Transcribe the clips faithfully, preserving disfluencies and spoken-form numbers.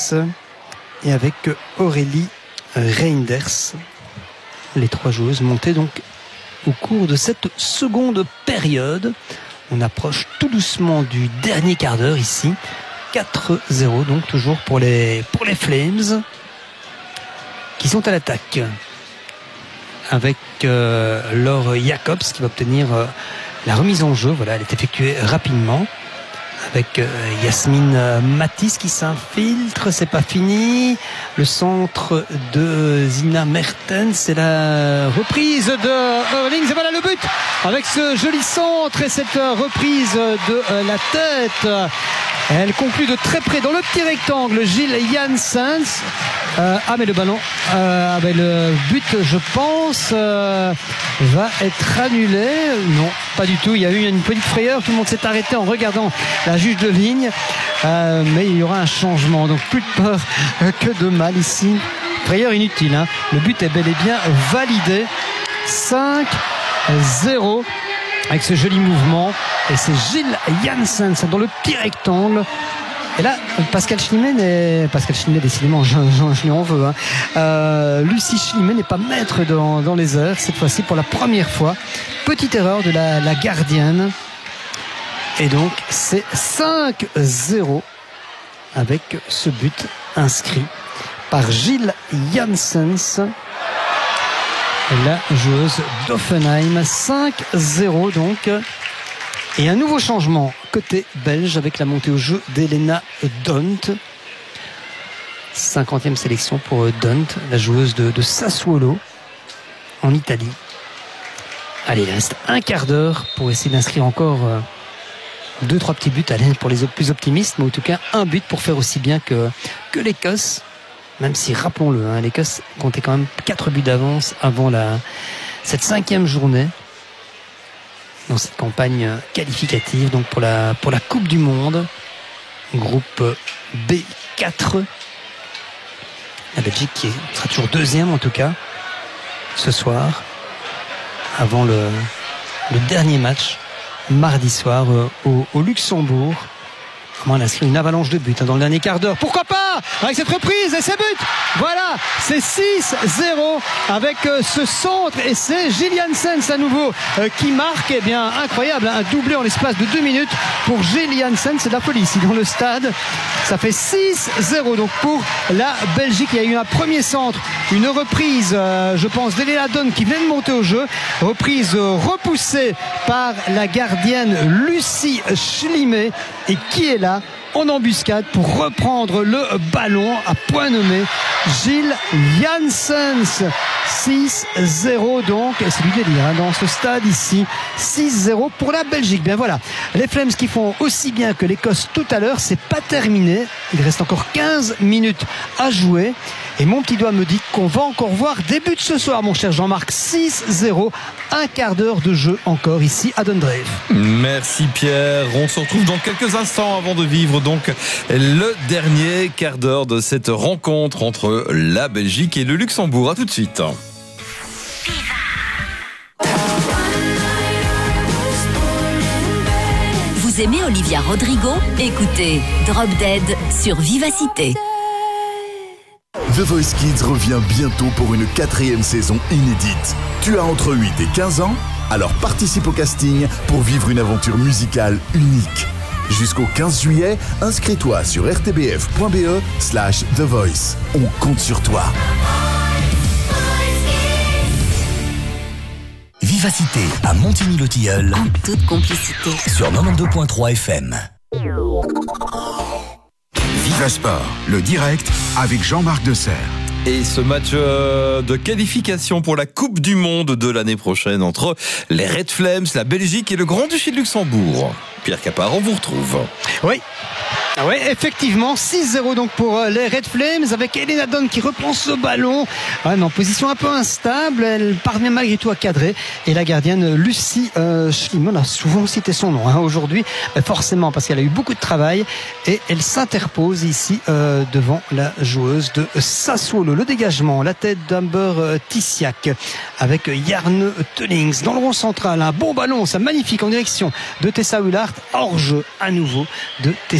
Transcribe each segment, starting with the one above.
et avec Aurélie Reinders. Les trois joueuses montées donc au cours de cette seconde période. On approche tout doucement du dernier quart d'heure ici. quatre zéro donc toujours pour les, pour les Flames qui sont à l'attaque avec euh, Laure Jacobs qui va obtenir euh, la remise en jeu. Voilà, elle est effectuée rapidement avec euh, Yasmine Matisse qui s'infiltre, c'est pas fini. Le centre de Zina Mertens, c'est la reprise de Erlings et voilà le but avec ce joli centre et cette reprise de euh, la tête. Elle conclut de très près dans le petit rectangle Gilles Janssens. Euh, ah mais le ballon, euh, ah mais le but je pense euh, va être annulé. Non, pas du tout. Il y a eu une petite frayeur. Tout le monde s'est arrêté en regardant la juge de ligne. Euh, mais il y aura un changement. Donc plus de peur que de mal ici. Frayeur inutile. Hein. Le but est bel et bien validé. cinq zéro avec ce joli mouvement. Et c'est Gilles Janssens dans le petit rectangle. Et là, Pascal Schlimet est... Pascal Schlimet, décidément, je, je, je lui en veux. Hein. Euh, Lucie Schlimet n'est pas maître dans, dans les airs, cette fois-ci pour la première fois. Petite erreur de la, la gardienne. Et donc, c'est cinq zéro avec ce but inscrit par Gilles Janssens, la joueuse d'Offenheim. cinq zéro donc. Et un nouveau changement côté belge avec la montée au jeu d'Elena Dont. cinquantième sélection pour Dont, la joueuse de, de Sassuolo en Italie. Allez, il reste un quart d'heure pour essayer d'inscrire encore euh, deux, trois petits buts. Allez, pour les plus optimistes, mais en tout cas un but pour faire aussi bien que, que l'Écosse. Même si, rappelons-le, hein, l'Écosse comptait quand même quatre buts d'avance avant la, cette cinquième journée dans cette campagne qualificative donc pour la, pour la Coupe du Monde, groupe B quatre. La Belgique qui sera toujours deuxième en tout cas ce soir avant le, le dernier match mardi soir au, au Luxembourg. On a inscrit une avalanche de buts hein, dans le dernier quart d'heure. Pourquoi pas avec cette reprise et ces buts. Voilà, c'est six zéro avec euh, ce centre et c'est Gilles Janssens à nouveau euh, qui marque. Eh bien, incroyable, hein, un doublé en l'espace de deux minutes pour Gilles Janssens. C'est de la folie ici dans le stade. Ça fait six zéro donc pour la Belgique. Il y a eu un premier centre, une reprise, euh, je pense, d'Elena Dont qui vient de monter au jeu. Reprise euh, repoussée par la gardienne Lucie Schlimet et qui est là en embuscade pour reprendre le ballon à point nommé Gilles Janssens. Six zéro donc, c'est du délire hein, dans ce stade ici. Six zéro pour la Belgique. Bien voilà, les Flames qui font aussi bien que l'Écosse tout à l'heure, c'est pas terminé. Il reste encore quinze minutes à jouer. Et mon petit doigt me dit qu'on va encore voir des buts ce soir, mon cher Jean-Marc. Six zéro, un quart d'heure de jeu encore ici à Dundreef. Merci Pierre. On se retrouve dans quelques instants avant de vivre donc le dernier quart d'heure de cette rencontre entre la Belgique et le Luxembourg. À tout de suite. Vous aimez Olivia Rodrigo? Écoutez Drop Dead sur Vivacité. The Voice Kids revient bientôt pour une quatrième saison inédite. Tu as entre huit et quinze ans? Alors participe au casting pour vivre une aventure musicale unique. Jusqu'au quinze juillet, inscris-toi sur rtbf.be slash The Voice. On compte sur toi. Vivacité à Montigny-le-Tilleul. En toute complicité. Sur quatre-vingt-douze virgule trois F M. Viva Sport, le direct avec Jean-Marc Desserre. Et ce match de qualification pour la Coupe du Monde de l'année prochaine entre les Red Flames, la Belgique et le Grand-Duché de Luxembourg. Pierre Capard, on vous retrouve. Oui. Ah ouais, effectivement, six zéro donc pour les Red Flames avec Elena Dont qui reprend ce ballon ouais, mais en position un peu instable. Elle parvient malgré tout à cadrer et la gardienne Lucie euh, Schlimet, on a souvent cité son nom hein, aujourd'hui, forcément parce qu'elle a eu beaucoup de travail et elle s'interpose ici euh, devant la joueuse de Sassuolo. Le dégagement, la tête d'Amber Tissiak avec Jarne Teulings dans le rond central, un bon ballon, ça magnifique en direction de Tessa Hullart, hors jeu à nouveau de Tessa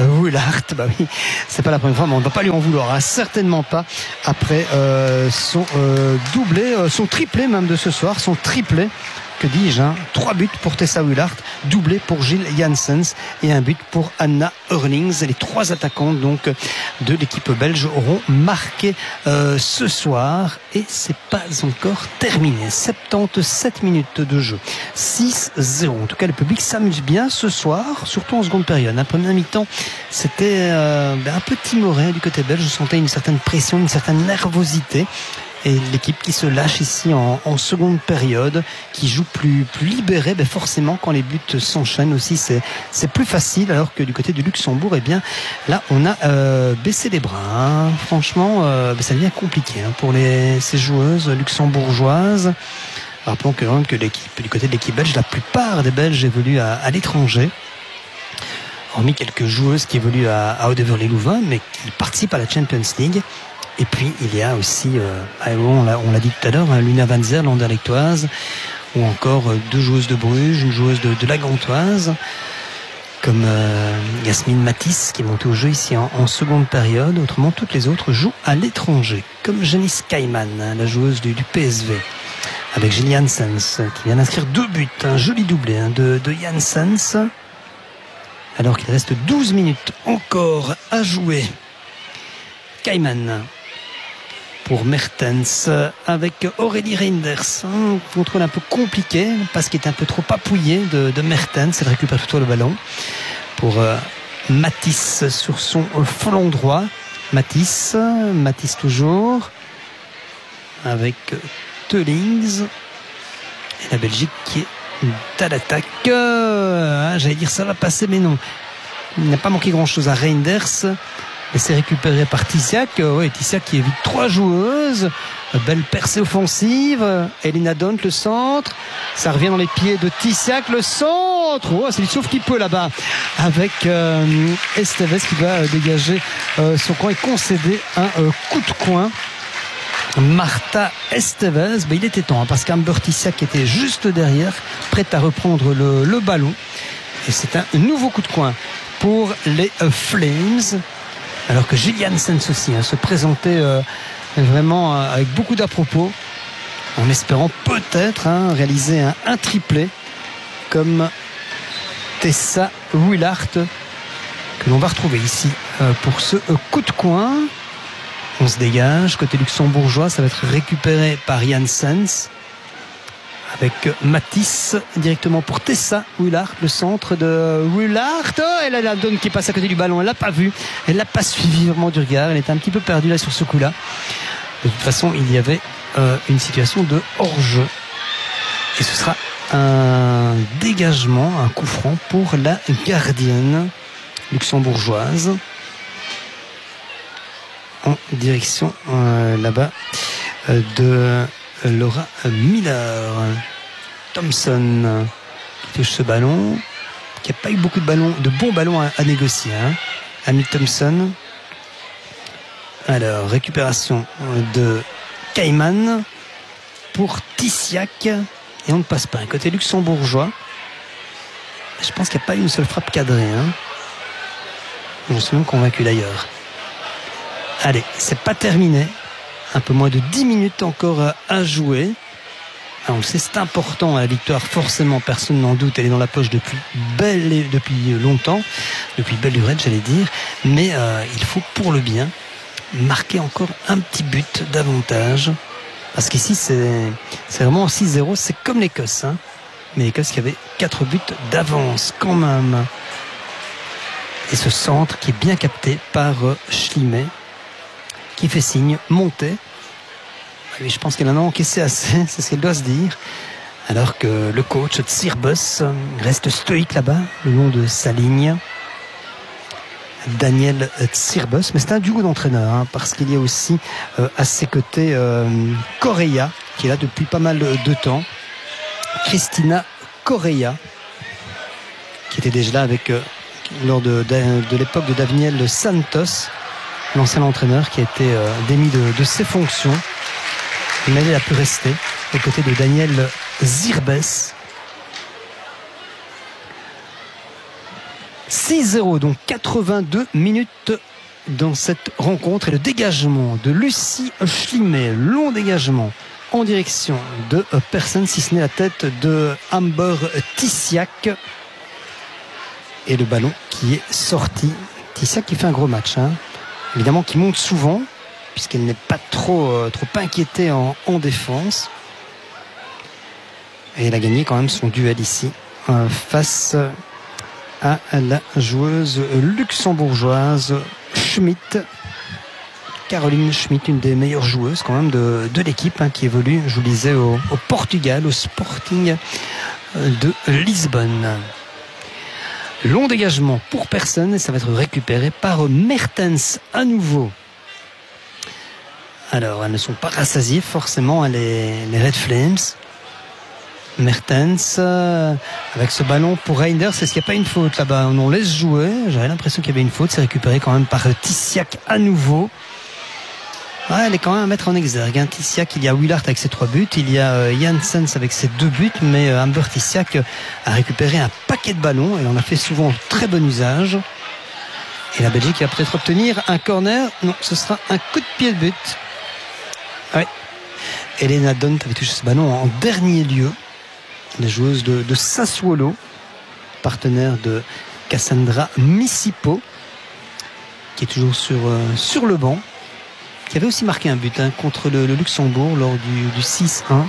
Willard. Bah oui, c'est pas la première fois, mais on ne va pas lui en vouloir, hein. Certainement pas après euh, son euh, doublé, euh, son triplé même de ce soir, son triplé. Que dis-je, hein, trois buts pour Tessa Willard, doublé pour Gilles Janssens et un but pour Anna Eurlings. Les trois attaquantes donc de l'équipe belge auront marqué euh, ce soir et c'est pas encore terminé. soixante-dix-sept minutes de jeu, six zéro. En tout cas, le public s'amuse bien ce soir, surtout en seconde période. La première mi-temps, c'était euh, un peu timoré du côté belge. Je sentais une certaine pression, une certaine nervosité. Et l'équipe qui se lâche ici en, en seconde période, qui joue plus, plus libérée, ben forcément quand les buts s'enchaînent aussi c'est, c'est plus facile, alors que du côté du Luxembourg, eh bien là on a euh, baissé les bras, hein. Franchement euh, ben, ça devient compliqué hein, pour les, ces joueuses luxembourgeoises. Rappelons que, que l'équipe, du côté de l'équipe belge, la plupart des Belges évoluent à, à l'étranger, hormis quelques joueuses qui évoluent à, à Haut-Deverly-Louvain, mais qui participent à la Champions League. Et puis il y a aussi, euh, on, l'a, on l'a dit tout à l'heure, hein, Luna Van Zer, l'Anderlechtoise, ou encore euh, deux joueuses de Bruges, une joueuse de, de la Gantoise, comme euh, Yasmine Matisse qui est montée au jeu ici en, en seconde période. Autrement, toutes les autres jouent à l'étranger, comme Janice Kaiman, hein, la joueuse du, du P S V, avec Gilles Janssens qui vient d'inscrire deux buts, un joli doublé hein, de, de Janssens, alors qu'il reste douze minutes encore à jouer. Kaiman pour Mertens avec Aurélie Reinders, un contrôle un peu compliqué parce qu'il est un peu trop appuyé de, de Mertens. Elle récupère toutefois le ballon pour euh, Matisse sur son flanc droit. Matisse, Matisse toujours avec Teulings et la Belgique qui est à l'attaque. Euh, j'allais dire ça va passer, mais non, il n'a pas manqué grand chose à Reinders. Et c'est récupéré par Tissiak. Oui, Tissiak qui évite trois joueuses. Belle percée offensive. Elina Dont, le centre. Ça revient dans les pieds de Tissiak. Le centre. Oh, c'est du sauf qui peut là-bas. Avec euh, Esteves qui va euh, dégager euh, son coin et concéder un euh, coup de coin. Martha Esteves, ben, il était temps hein, parce qu'Amber Tissiak était juste derrière, prête à reprendre le, le ballon. Et c'est un nouveau coup de coin pour les euh, Flames. Alors que Gilles Janssens aussi hein, se présentait euh, vraiment euh, avec beaucoup d'à-propos, en espérant peut-être hein, réaliser un, un triplé comme Tessa Willard, que l'on va retrouver ici euh, pour ce euh, coup de coin. On se dégage, côté luxembourgeois, ça va être récupéré par Janssens avec Matisse directement pour Tessa Willard, le centre de Willard. Oh, elle a la donne qui passe à côté du ballon, elle l'a pas vu, elle l'a pas suivi vraiment du regard, elle était un petit peu perdue là sur ce coup-là. De toute façon, il y avait euh, une situation de hors-jeu et ce sera un dégagement, un coup franc pour la gardienne luxembourgeoise en direction euh, là-bas euh, de Laura Miller. Thompson qui touche ce ballon, qui n'a pas eu beaucoup de ballons, de bons ballons à, à négocier hein. Amy Thompson. Alors récupération de Kaiman pour Tissiak et on ne passe pas. Un côté luxembourgeois, je pense qu'il n'y a pas eu une seule frappe cadrée hein. Je suis même convaincu d'ailleurs. Allez, c'est pas terminé. Un peu moins de dix minutes encore à jouer. Alors on le sait, c'est important la victoire, forcément, personne n'en doute. Elle est dans la poche depuis belle, depuis longtemps, depuis belle lurette, j'allais dire. Mais euh, il faut pour le bien marquer encore un petit but d'avantage. Parce qu'ici, c'est, c'est vraiment six zéro, c'est comme l'Écosse. Hein. Mais l'Écosse qui avait quatre buts d'avance quand même. Et ce centre qui est bien capté par Schlimet, qui fait signe, monter. Oui, je pense qu'elle en a encaissé assez, c'est ce qu'elle doit se dire. Alors que le coach Tsirbus reste stoïque là-bas, le long de sa ligne. Daniel Tsirbus, mais c'est un duo d'entraîneurs, hein, parce qu'il y a aussi euh, à ses côtés euh, Correa, qui est là depuis pas mal de temps. Christina Correa, qui était déjà là avec, euh, lors de, de, de l'époque de Daniel Santos, l'ancien entraîneur qui a été euh, démis de, de ses fonctions, mais elle a pu rester aux côtés de Daniel Zirbes. six zéro, donc quatre-vingt-deux minutes dans cette rencontre. Et le dégagement de Lucie Schlimet, long dégagement en direction de personne, si ce n'est la tête de Amber Tissiak. Et le ballon qui est sorti. Tissiak qui fait un gros match, hein. Évidemment qui monte souvent, puisqu'elle n'est pas trop, euh, trop inquiétée en, en défense. Et elle a gagné quand même son duel ici, euh, face à la joueuse luxembourgeoise Schmidt. Caroline Schmidt, une des meilleures joueuses quand même de, de l'équipe, hein, qui évolue, je vous le disais, au, au Portugal, au Sporting de Lisbonne. Long dégagement pour personne et ça va être récupéré par Mertens à nouveau. Alors, elles ne sont pas rassasiées forcément, les, les Red Flames. Mertens euh, avec ce ballon pour Reinders. Est-ce qu'il n'y a pas une faute là-bas? On laisse jouer. J'avais l'impression qu'il y avait une faute. C'est récupéré quand même par Tissiak à nouveau. Ouais, elle est quand même à mettre en exergue, hein. Tissiak, il y a Willard avec ses trois buts, il y a euh, Janssens avec ses deux buts, mais euh, Amber Tissiak euh, a récupéré un paquet de ballons. Elle en a fait souvent très bon usage. Et la Belgique va peut-être obtenir un corner. Non, ce sera un coup de pied de but. Ouais. Elena Dont avait touché ce ballon en dernier lieu. La joueuse de, de Sassuolo, partenaire de Cassandra Missipo, qui est toujours sur, euh, sur le banc, qui avait aussi marqué un but, hein, contre le, le Luxembourg lors du, du six un.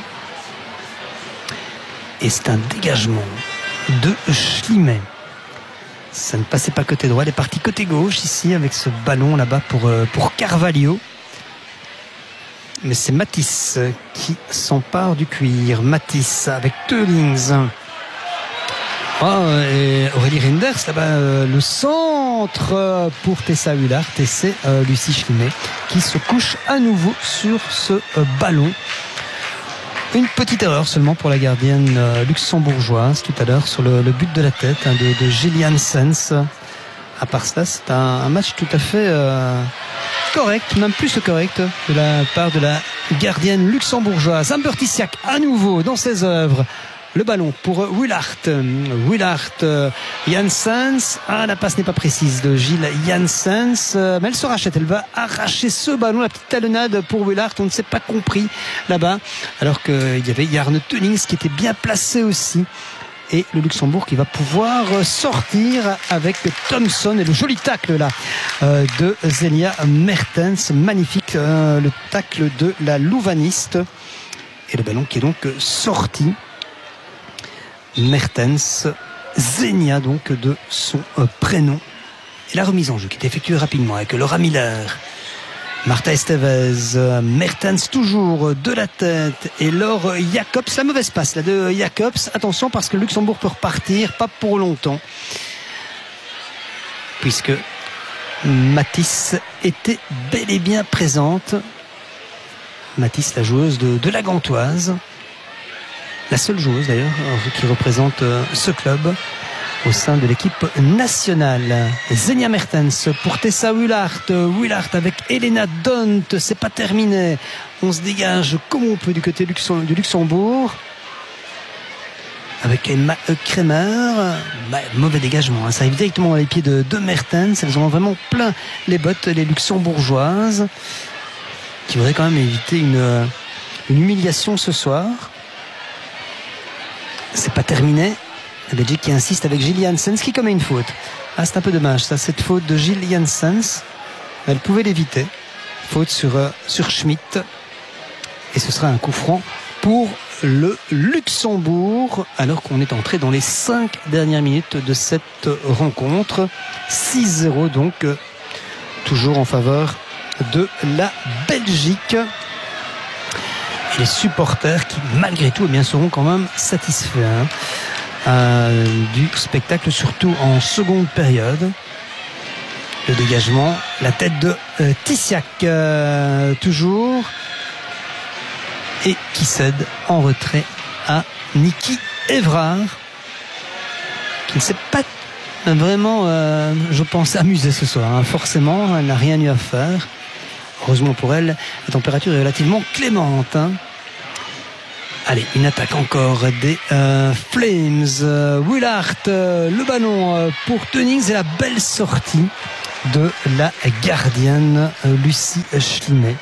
Et c'est un dégagement de Schlimet. Ça ne passait pas côté droit, elle est partie côté gauche ici avec ce ballon là-bas pour, euh, pour Carvalho. Mais c'est Matisse qui s'empare du cuir. Matisse avec Teulings. Oh, et Aurélie Reinders, là-bas, euh, le centre pour Tessa Willard. Et c'est euh, Lucie Schlimet qui se couche à nouveau sur ce euh, ballon. Une petite erreur seulement pour la gardienne euh, luxembourgeoise tout à l'heure sur le, le but de la tête, hein, de, de Gillian Sens. À part cela, c'est un, un match tout à fait euh, correct, même plus que correct, de la part de la gardienne luxembourgeoise. Amber Tissiak à nouveau dans ses œuvres. Le ballon pour Willard. Willard, euh, Janssens. Ah, la passe n'est pas précise de Gilles Janssens. Euh, mais elle se rachète. Elle va arracher ce ballon. La petite talonnade pour Willard. On ne s'est pas compris là-bas. Alors qu'il y avait Jarne Teulings qui était bien placé aussi. Et le Luxembourg qui va pouvoir sortir avec Thompson et le joli tacle là euh, de Zelia Mertens. Magnifique euh, le tacle de la Louvaniste. Et le ballon qui est donc sorti. Mertens, Zenia donc de son euh, prénom. Et la remise en jeu qui est effectuée rapidement avec Laura Miller, Marta Estevez, euh, Mertens toujours de la tête et Laure Jacobs. La mauvaise passe là de Jacobs. Attention parce que Luxembourg peut repartir, pas pour longtemps, puisque Matisse était bel et bien présente. Matisse, la joueuse de, de la Gantoise. La seule joueuse d'ailleurs qui représente ce club au sein de l'équipe nationale. Zenia Mertens pour Tessa Willard. Willard avec Elena Dont. C'est pas terminé. On se dégage comme on peut du côté du Luxembourg. Avec Emma Kremer. Bah, mauvais dégagement, hein. Ça arrive directement dans les pieds de, de Mertens. Elles ont vraiment plein les bottes, les luxembourgeoises, qui voudraient quand même éviter une, une humiliation ce soir. C'est pas terminé. La Belgique qui insiste avec Gilles Janssens qui commet une faute. Ah, c'est un peu dommage ça, cette faute de Gilles Janssens. Elle pouvait l'éviter. Faute sur, euh, sur Schmidt. Et ce sera un coup franc pour le Luxembourg, alors qu'on est entré dans les cinq dernières minutes de cette rencontre. six zéro donc, euh, toujours en faveur de la Belgique. Et les supporters qui, malgré tout, eh bien, seront quand même satisfaits hein, euh, du spectacle, surtout en seconde période. Le dégagement, la tête de euh, Tissiak, euh, toujours, et qui cède en retrait à Niki Évrard, qui ne s'est pas vraiment, euh, je pense, amusée ce soir. Hein. Forcément, elle n'a rien eu à faire. Heureusement pour elle, la température est relativement clémente. Hein. Allez, une attaque encore des euh, Flames. Euh, Willard, euh, le ballon euh, pour Tönings et la belle sortie de la gardienne euh, Lucie Schlimet.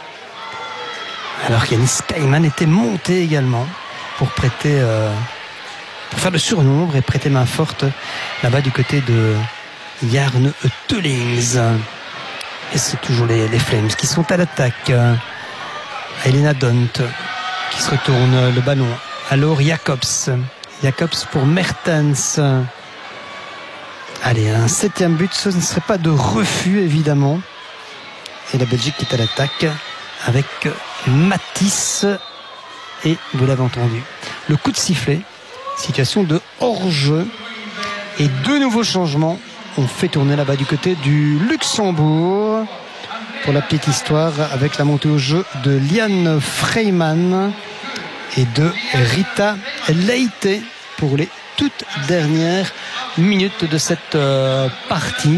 Alors qu'Yanis Kaiman était monté également pour prêter, euh, pour faire le surnombre et prêter main forte là-bas du côté de Jarn Tönings. Et c'est toujours les, les Flames qui sont à l'attaque. Elena Dont qui se retourne le ballon. Alors Jacobs. Jacobs pour Mertens. Allez, un septième but, ce ne serait pas de refus évidemment. Et la Belgique qui est à l'attaque avec Matisse. Et vous l'avez entendu, le coup de sifflet, situation de hors-jeu. Et deux nouveaux changements. On fait tourner là-bas du côté du Luxembourg. Pour la petite histoire, avec la montée au jeu de Liane Freyman et de Rita Leite pour les toutes dernières minutes de cette euh, partie.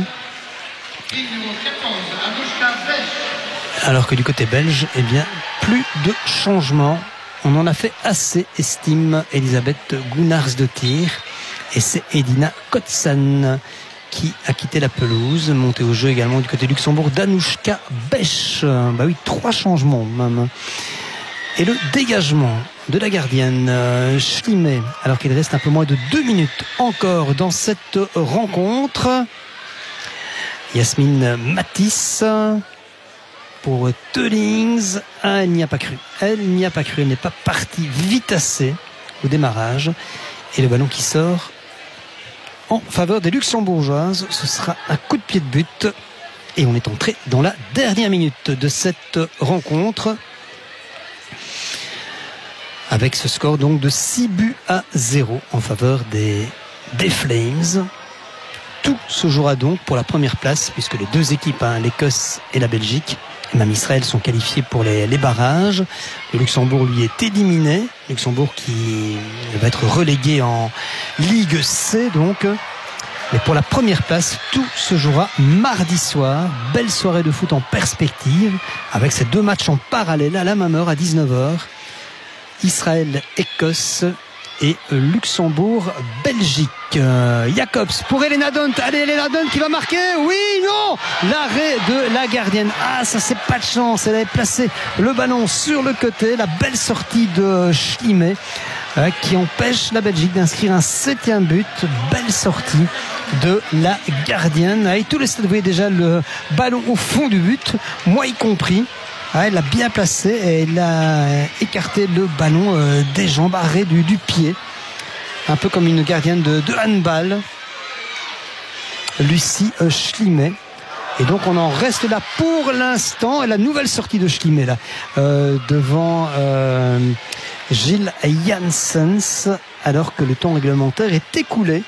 Alors que du côté belge, eh bien, plus de changements. On en a fait assez, estime Elisabeth Gunnarsdottir. Et c'est Edina Kotsan qui a quitté la pelouse, monté au jeu également du côté Luxembourg, Danushka Bech. Bah oui, trois changements même. Et le dégagement de la gardienne euh, Schlimet, alors qu'il reste un peu moins de deux minutes encore dans cette rencontre. Yasmine Matisse pour Tönings. Ah, elle n'y a pas cru. Elle n'y a pas cru. Elle n'est pas partie vite assez au démarrage. Et le ballon qui sort en faveur des Luxembourgeoises. Ce sera un coup de pied de but. Et on est entré dans la dernière minute de cette rencontre. Avec ce score donc de six buts à zéro en faveur des, des Flames. Tout se jouera donc pour la première place, puisque les deux équipes, hein, l'Écosse et la Belgique, et même Israël, sont qualifiés pour les, les barrages. Le Luxembourg, lui, est éliminé. Luxembourg qui va être relégué en Ligue C, donc. Mais pour la première place, tout se jouera mardi soir. Belle soirée de foot en perspective, avec ces deux matchs en parallèle à la même heure, à dix-neuf heures. Israël-Écosse et Luxembourg-Belgique. Euh, Jacobs pour Elena Dont. Allez, Elena Dont qui va marquer. Oui, non. L'arrêt de la gardienne. Ah, ça c'est pas de chance. Elle avait placé le ballon sur le côté. La belle sortie de Schlimet euh, qui empêche la Belgique d'inscrire un septième but. Belle sortie de la gardienne. Et tout le stade, vous voyez déjà le ballon au fond du but, moi y compris. Ah, elle l'a bien placé et elle a écarté le ballon euh, des jambes, arrêt du, du pied. Un peu comme une gardienne de, de handball. Lucie euh, Schlimet. Et donc on en reste là pour l'instant. Et la nouvelle sortie de Schlimet là, euh, devant euh, Gilles Janssens, alors que le temps réglementaire est écoulé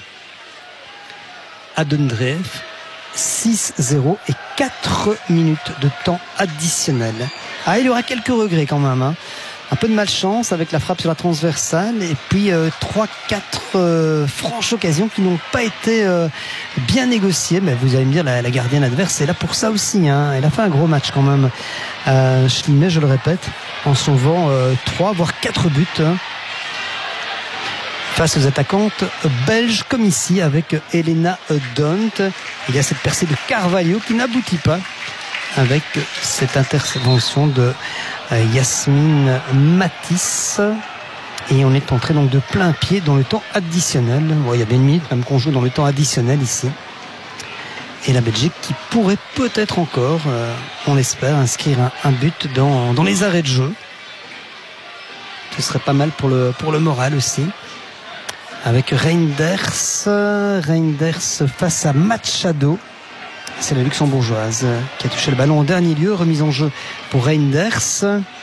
à Dundreef. six zéro et quatre minutes de temps additionnel. Ah, il y aura quelques regrets quand même, hein. Un peu de malchance avec la frappe sur la transversale et puis euh, trois quatre euh, franches occasions qui n'ont pas été euh, bien négociées. Mais vous allez me dire, la, la gardienne adverse est là pour ça aussi, hein. Elle a fait un gros match quand même. Euh, Schlimet, je le répète, en sauvant euh, trois voire quatre buts, hein, face aux attaquantes belges, comme ici avec Elena Dont. Il y a cette percée de Carvalho qui n'aboutit pas avec cette intervention de Yasmine Matisse. Et on est entré donc de plein pied dans le temps additionnel. Bon, il y a bien une minute même qu'on joue dans le temps additionnel ici. Et la Belgique qui pourrait peut-être encore, euh, on l'espère, inscrire un, un but dans, dans les arrêts de jeu. Ce serait pas mal pour le, pour le moral aussi. Avec Reinders, Reinders face à Machado. C'est la luxembourgeoise qui a touché le ballon en dernier lieu. Remise en jeu pour Reinders.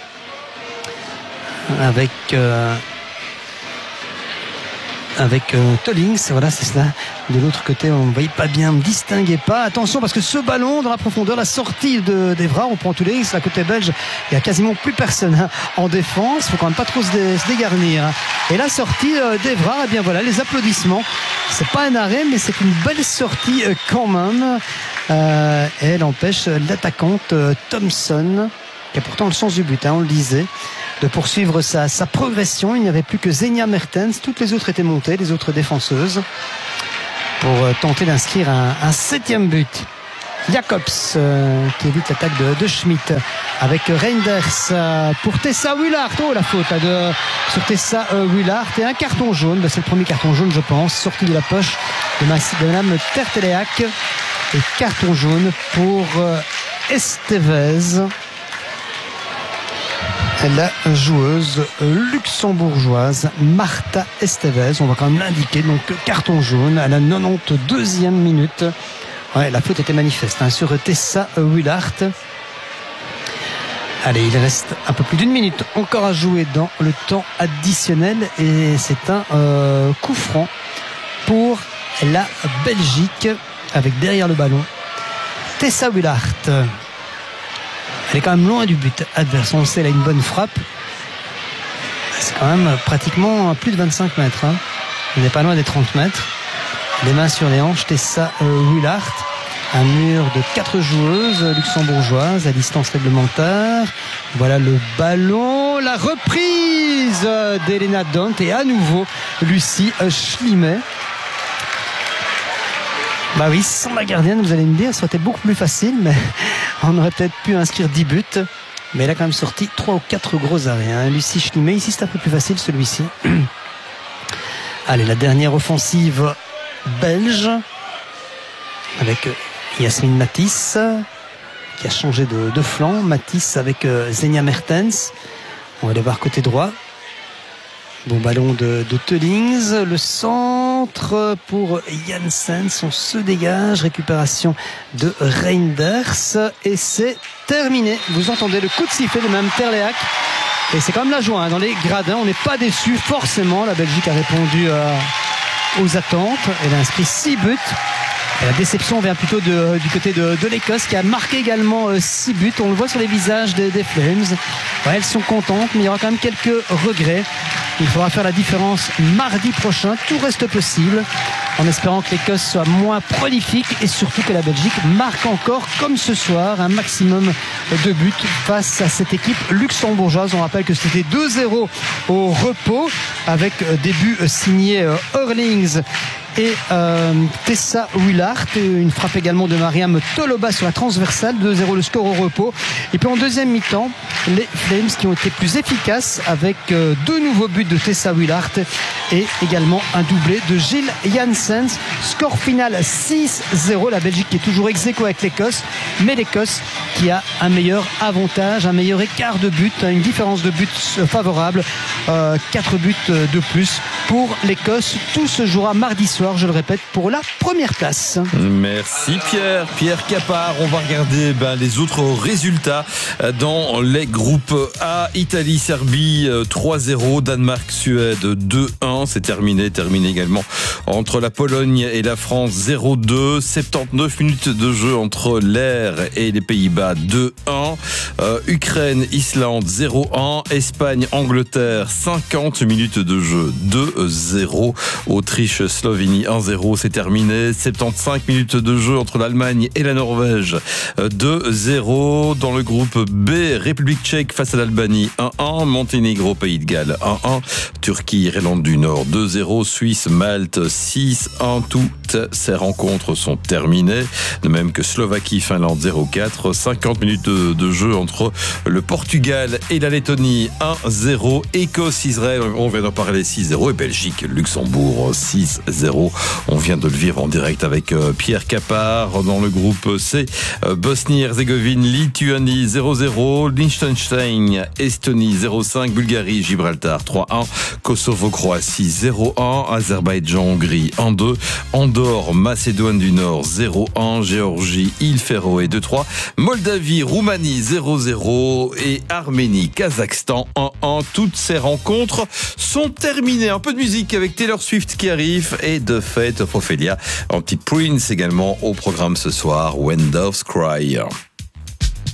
Avec euh, avec euh, Tönings, voilà, c'est cela. De l'autre côté, on ne voyait pas bien, on ne distinguait pas. Attention, parce que ce ballon dans la profondeur, la sortie de d'Evra, on prend tous les risques. La côté belge, il n'y a quasiment plus personne, hein, en défense. Il faut quand même pas trop se, dé, se dégarnir, hein. Et la sortie euh, d'Evra, eh bien voilà, les applaudissements. C'est pas un arrêt, mais c'est une belle sortie euh, quand même. Euh, et elle empêche l'attaquante euh, Thompson, qui a pourtant le sens du but, hein, on le disait, de poursuivre sa, sa progression. Il n'y avait plus que Xenia Mertens. Toutes les autres étaient montées, les autres défenseuses, pour tenter d'inscrire un, un septième but. Jacobs euh, qui évite l'attaque de, de Schmidt avec Reinders euh, pour Tessa Willard. Oh, la faute là, de, sur Tessa euh, Willard, et un carton jaune. C'est le premier carton jaune, je pense, sorti de la poche de, ma, de Madame Terteleac. Et carton jaune pour euh, Estevez, la joueuse luxembourgeoise Marta Estevez. On va quand même l'indiquer, donc carton jaune à la quatre-vingt-douzième minute. Ouais, la faute était manifeste hein, sur Tessa Willard. Allez, il reste un peu plus d'une minute encore à jouer dans le temps additionnel, et c'est un euh, coup franc pour la Belgique avec derrière le ballon Tessa Willard. Elle est quand même loin du but adverse. On le sait, elle a une bonne frappe. C'est quand même pratiquement à plus de vingt-cinq mètres. Hein. On n'est pas loin des trente mètres. Les mains sur les hanches, Tessa Willard. Un mur de quatre joueuses luxembourgeoises à distance réglementaire. Voilà le ballon. La reprise d'Elena Dont et à nouveau Lucie Schlimet. Bah oui, sans la gardienne, vous allez me dire, ça aurait été beaucoup plus facile, mais on aurait peut-être pu inscrire dix buts. Mais elle a quand même sorti trois ou quatre gros arrêts. Hein. Lucie Schlimet, ici c'est un peu plus facile celui-ci. Allez, la dernière offensive belge avec Yasmine Matisse qui a changé de, de flanc. Matisse avec euh, Xenia Mertens. On va aller voir côté droit. Bon ballon de, de Teulings. Le centre pour Janssens. On se dégage. Récupération de Reinders. Et c'est terminé. Vous entendez le coup de sifflet de Mme Terleac. Et c'est quand même la joie hein, dans les gradins. On n'est pas déçus forcément. La Belgique a répondu euh, aux attentes. Elle a inscrit six buts. Et la déception vient plutôt de, du côté de, de l'Écosse qui a marqué également six buts. On le voit sur les visages des, des Flames. Ouais, elles sont contentes, mais il y aura quand même quelques regrets. Il faudra faire la différence mardi prochain. Tout reste possible, en espérant que l'Écosse soit moins prolifique et surtout que la Belgique marque encore, comme ce soir, un maximum de buts face à cette équipe luxembourgeoise. On rappelle que c'était deux zéro au repos avec des buts signés Hurlings et euh, Tessa Willard, une frappe également de Mariam Toloba sur la transversale. Deux zéro le score au repos. Et puis en deuxième mi-temps, les Flames qui ont été plus efficaces avec euh, deux nouveaux buts de Tessa Willard et également un doublé de Gilles Janssens. Score final six zéro. La Belgique qui est toujours ex aequo avec l'Écosse, mais l'Écosse qui a un meilleur avantage, un meilleur écart de but, une différence de but favorable. euh, quatre buts de plus pour l'Écosse. Tout se jouera mardi soir, je le répète, pour la première place. Merci Pierre. Pierre Capard. On va regarder ben, les autres résultats dans les groupes A. Italie, Serbie trois zéro. Danemark, Suède deux un. C'est terminé. Terminé également entre la Pologne et la France zéro deux. soixante-dix-neuf minutes de jeu entre l'Air et les Pays-Bas deux un. Euh, Ukraine, Islande zéro un. Espagne, Angleterre cinquante minutes de jeu deux zéro. Autriche, Slovénie un zéro. C'est terminé. soixante-quinze minutes de jeu entre l'Allemagne et la Norvège deux zéro. Dans le groupe B, République tchèque face à l'Albanie un un. Monténégro, Pays de Galles un un. Turquie, Irlande du Nord deux zéro. Suisse, Malte six un. Toutes ces rencontres sont terminées. De même que Slovaquie, Finlande zéro quatre. cinquante minutes de, de jeu entre le Portugal et la Lettonie un zéro. Écosse, Israël, on vient d'en parler six zéro. Et Belgique, Luxembourg six zéro. On vient de le vivre en direct avec Pierre Capard. Dans le groupe C, Bosnie-Herzégovine, Lituanie zéro zéro. Liechtenstein, Estonie zéro cinq. Bulgarie, Gibraltar trois un. Kosovo, Croatie zéro un. Azerbaïdjan, Hongrie un deux. Andorre, Macédoine du Nord zéro un. Géorgie, Île Féroé deux trois. Moldavie, Roumanie zéro zéro. Et Arménie, Kazakhstan un un. Toutes ces rencontres sont terminées. Un peu de musique avec Taylor Swift qui arrive et The Fate of Ophelia. Un petit Prince également au programme ce soir. When Doves Cry.